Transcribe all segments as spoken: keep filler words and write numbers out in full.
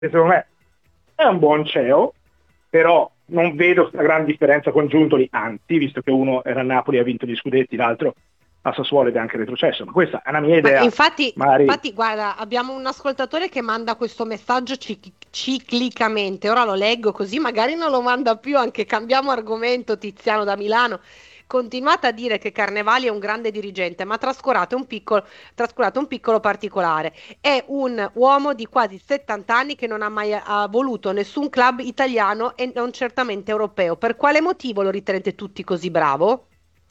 secondo me è un buon C E O, però non vedo una gran differenza con Giuntoli, anzi, visto che uno era a Napoli e ha vinto gli scudetti, l'altro a Sassuolo ed è anche retrocesso, ma questa è una mia Ma idea, infatti, magari. infatti, guarda, abbiamo un ascoltatore che manda questo messaggio cic- ciclicamente. Ora lo leggo così magari non lo manda più, anche cambiamo argomento, Tiziano da Milano. Continuate a dire che Carnevali è un grande dirigente, ma trascurate un piccolo, trascurate un piccolo particolare. È un uomo di quasi settanta anni che non ha mai ha voluto nessun club italiano e non certamente europeo. Per quale motivo lo ritenete tutti così bravo?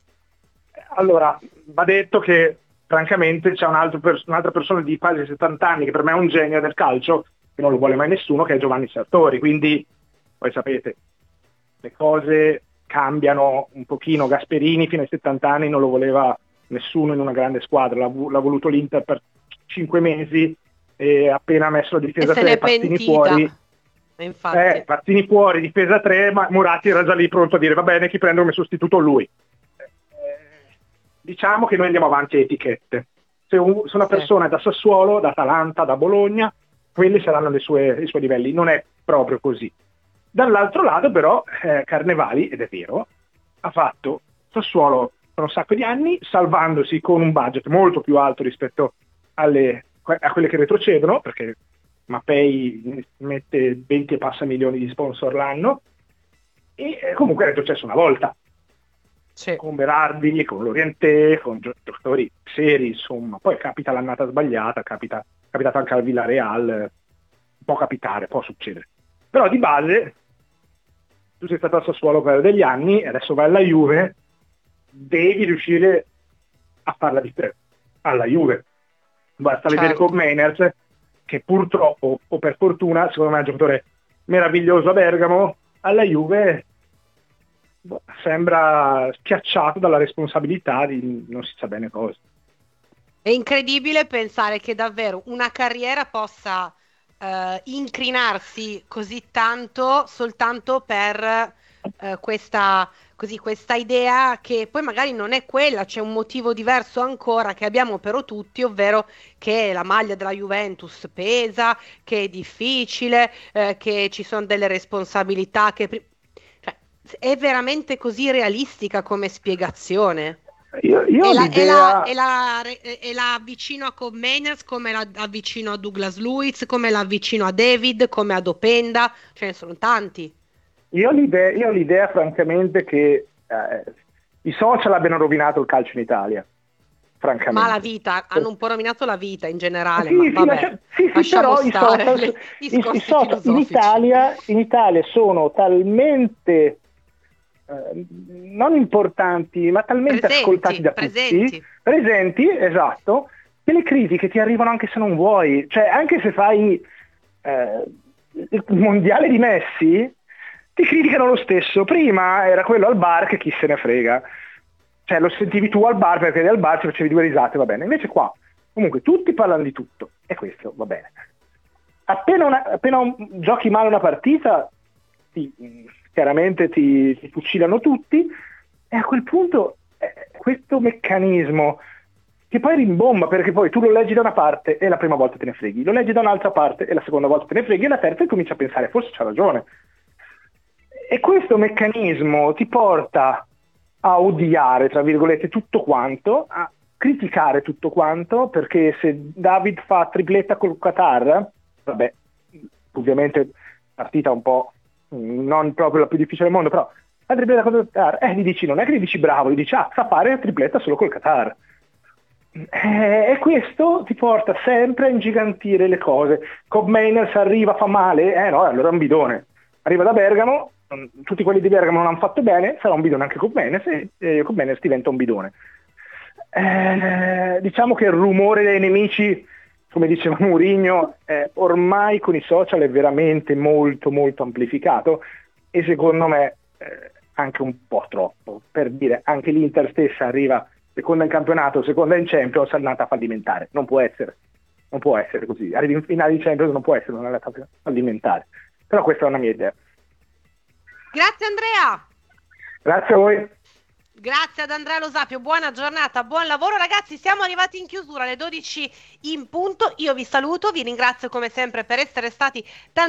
Allora, va detto che francamente c'è un altro pers- un'altra persona di quasi settanta anni che per me è un genio del calcio, che non lo vuole mai nessuno, che è Giovanni Sartori, quindi poi sapete, le cose cambiano un pochino. Gasperini fino ai settanta anni non lo voleva nessuno in una grande squadra, l'ha, vu- l'ha voluto l'Inter per cinque mesi e appena ha messo la E difesa se n'è tre, Pazzini fuori, pentita. E eh, infatti. Pazzini fuori, difesa tre, ma Muratti era già lì pronto a dire va bene, chi prende come sostituto lui. Eh, diciamo che noi andiamo avanti a etichette. Se, un- se una Sì. persona è da Sassuolo, da Atalanta, da Bologna, quelli saranno le sue- i suoi livelli. Non è proprio così. Dall'altro lato però eh, Carnevali, ed è vero, ha fatto Sassuolo per un sacco di anni, salvandosi con un budget molto più alto rispetto alle, a quelle che retrocedono, perché Mapei mette venti e passa milioni di sponsor l'anno, e eh, comunque è retrocesso una volta, Sì. con Berardi, con Lorientè, con gio- giocatori seri, insomma. Poi capita l'annata sbagliata, capita, è capitato anche al Villarreal, può capitare, può succedere. Però di base, tu sei stato al Sassuolo per degli anni, e adesso vai alla Juve, devi riuscire a farla di te, alla Juve. Basta vedere con Certo. Mainers, che purtroppo, o per fortuna, secondo me è un giocatore meraviglioso a Bergamo, alla Juve boh, sembra schiacciato dalla responsabilità di non si sa bene cosa. È incredibile pensare che davvero una carriera possa eh, incrinarsi così tanto soltanto per eh, questa, così, questa idea che poi magari non è quella, c'è un motivo diverso ancora che abbiamo però tutti, ovvero che la maglia della Juventus pesa, che è difficile, eh, che ci sono delle responsabilità che... pri- cioè, è veramente così realistica come spiegazione? Io, io E ho la, e la, l'idea, e la, e la avvicino a Cobb Mainers come la avvicino a Douglas Luiz, come la avvicino a David, come a Dopenda, ce ne sono tanti. io ho l'idea, io ho l'idea francamente che eh, i social abbiano rovinato il calcio in Italia, Ma la francamente. vita, hanno un po' rovinato la vita in Eh, generale, ma Sì, sì, vabbè, lascia- sì, sì, lasciamo però i stare social, i i, i discorsi social in filosofici. Italia, in Italia sono talmente eh, non importanti, ma talmente ascoltati Presenti, da tutti, presenti. presenti, esatto, che le critiche ti arrivano anche se non vuoi. Cioè, anche se fai eh, il mondiale di Messi, ti criticano lo stesso. Prima era quello al bar che chi se ne frega. Cioè, lo sentivi tu al bar perché eri al bar, ci facevi due risate, va bene. Invece qua, comunque, tutti parlano di tutto. E questo va bene. Appena, una- appena un- giochi male una partita, ti- chiaramente ti, ti fucilano tutti, e a quel punto eh, questo meccanismo che poi rimbomba, perché poi tu lo leggi da una parte e la prima volta te ne freghi, lo leggi da un'altra parte e la seconda volta te ne freghi, e la terza e cominci a pensare, forse c'ha ragione. E questo meccanismo ti porta a odiare, tra virgolette, tutto quanto, a criticare tutto quanto, perché se David fa tripletta col Qatar, vabbè, ovviamente partita un po' mh, non proprio la più difficile del mondo, però la tripletta col Qatar, eh, gli dici, non è che gli dici bravo, gli dici, ah, sa fare la tripletta solo col Qatar. Eh, e questo ti porta sempre a ingigantire le cose. Cobb Mainers arriva, fa male, eh no, allora è un bidone. Arriva da Bergamo, non- tutti quelli di Bergamo non hanno fatto bene, sarà un bidone anche Cobb Mainers e, e Cobb Mainers diventa un bidone. Eh, diciamo che il rumore dei nemici, come diceva Mourinho, eh, ormai con i social è veramente molto molto amplificato, e secondo me eh, anche un po' troppo. Per dire, anche l'Inter stessa arriva seconda in campionato, seconda in Champions, è andata fallimentare. Non può essere, non può essere così. Arrivi in finale di Champions, non può essere un'andata fallimentare. Però questa è una mia idea. Grazie Andrea! Grazie a voi. Grazie ad Andrea Lo Sapio, buona giornata, buon lavoro ragazzi, siamo arrivati in chiusura alle dodici in punto, io vi saluto, vi ringrazio come sempre per essere stati tanti